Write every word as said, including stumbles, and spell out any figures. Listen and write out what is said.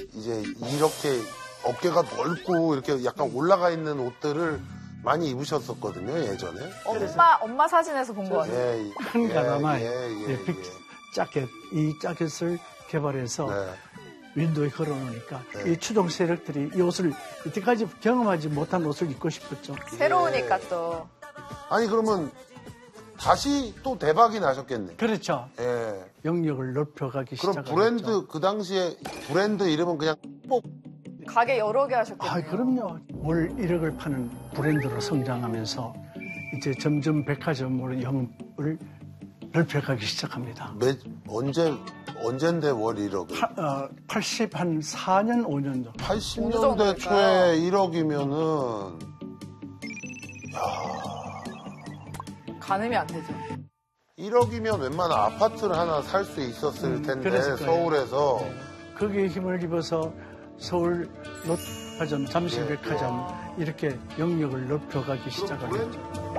이제 이렇게 어깨가 넓고 이렇게 약간 올라가 있는 옷들을 많이 입으셨었거든요, 예전에. 엄마, 엄마 사진에서 본 거 같아요. 예, 한 예, 가나마의 예, 예, 예, 빅 자켓, 이 자켓을 개발해서 네. 윈도에 걸어놓으니까 네. 이 추동 세력들이 이 옷을 이때까지 경험하지 못한 옷을 입고 싶었죠. 새로우니까 또. 아니, 그러면 다시 또 대박이 나셨겠네. 그렇죠. 예. 영역을 넓혀가기 그럼 시작하죠. 브랜드, 그 당시에 브랜드 이름은 그냥 뭐 가게 여러 개 하셨거든요. 아, 그럼요. 월 일억을 파는 브랜드로 성장하면서 이제 점점 백화점으로 영업을 넓혀가기 시작합니다. 매, 언제, 언젠데 월 일억이? 파, 어, 팔십사 년, 오 년 정도. 팔십 어느 년대 정도일까요? 초에 일억이면은, 가늠이 안 되죠. 일억이면 웬만한 아파트를 하나 살 수 있었을 음, 텐데, 그랬을 거예요. 서울에서. 거기에 힘을 입어서 서울 롯백화점, 잠실백화점 이렇게 영역을 넓혀가기 시작을 했죠.